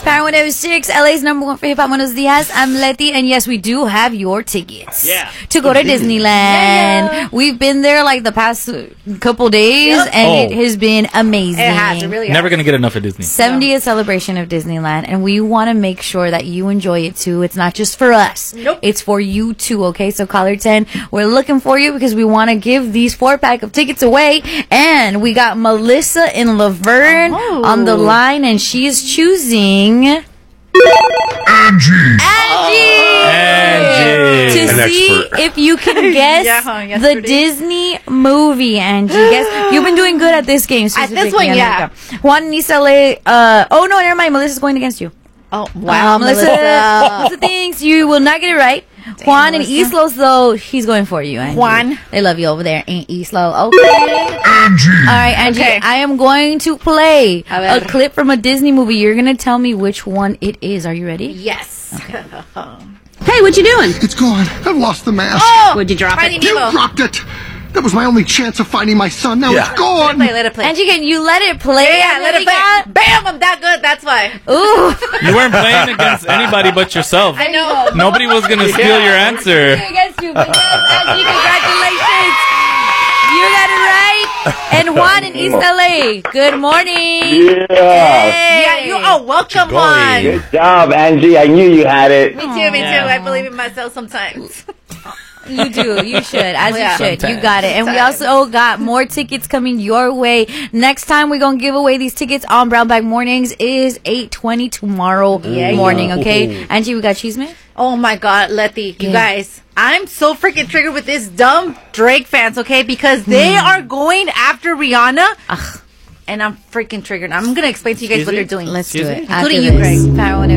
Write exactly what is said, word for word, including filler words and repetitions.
Power one oh six, L A's number one for hip hop. Buenos dias. I'm Letty, and yes, we do have your tickets. Yeah. To go to Disneyland. Yeah, yeah. We've been there like the past couple days, Yep. and Oh. it has been amazing. It has. It really has. Never gonna get enough of Disney. seventieth celebration of Disneyland, and we want to make sure that you enjoy it too. It's not just for us. Nope. It's for you too, okay? So caller ten, we're looking for you because we want to give these four pack of tickets away, and we got Melissa in Laverne Oh. on the line, and she is choosing Angie. Angie! Angie. To An see expert. if you can guess Yeah, the yesterday. Disney movie, Angie. Guess you've been doing good at this game. At this specifically, one, yeah. America. Juan Nisale, uh oh no, never mind. Melissa's going against you. Oh, wow, Um, Melissa, Melissa. Melissa thinks you will not get it right. Juan and Melissa. Islos, though, he's going for you, Angie. Juan. They love you over there in Islo. Okay. Angie. All right, Angie, Okay. I am going to play A a ver. clip from a Disney movie. You're going to tell me which one it is. Are you ready? Yes. Hey, what you doing? It's gone. I've lost the mask. Oh, Would you drop Finding it? You Nemo. dropped it. That was my only chance of finding my son. Now Yeah. it's Let it gone. play, let it play. Angie, can you let it play? yeah, let it play. Bam, I'm that good. That's why. Ooh. You weren't playing against anybody but yourself. I know. Nobody was gonna steal your answer. Against you, but yes, Angie, congratulations. You got it right. And Juan in East L A. Good morning. Yeah. Hey. Yeah, you. Oh, welcome on. Good job, Angie. I knew you had it. Me too, me Yeah. too. I believe in myself sometimes. You do. You should. As Yeah. you should. You Sometimes. got it. And we Sometimes. also got more tickets coming your way. Next time we're going to give away these tickets on Brown Bag Mornings is eight twenty tomorrow Yeah, morning, yeah. okay? Angie, we got cheese man? Oh my God, Letty, you Yeah. guys. I'm so freaking triggered with this dumb Drake fans, okay? Because they are going after Rihanna. Ugh. And I'm freaking triggered. I'm going to explain to you guys Excuse what me? they're doing. Let's do Excuse it. me? After Including you, this. Greg. Power one oh